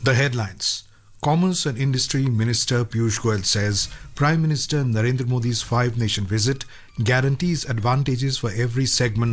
The headlines. Commerce and Industry Minister Piyush Goyal says Prime Minister Narendra Modi's five-nation visit guarantees advantages for every segment